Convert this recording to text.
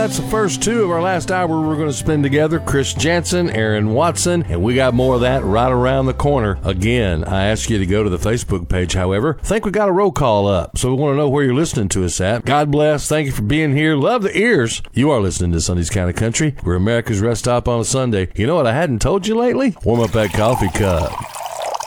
that's the first two of our last hour we're going to spend together. Chris Jansen, Aaron Watson, and we got more of that right around the corner. Again, I ask you to go to the Facebook page, however. I think we got a roll call up, so we want to know where you're listening to us at. God bless. Thank you for being here. Love the ears. You are listening to Sunday's Kind of Country. We're America's rest stop on a Sunday. You know what I hadn't told you lately? Warm up that coffee cup.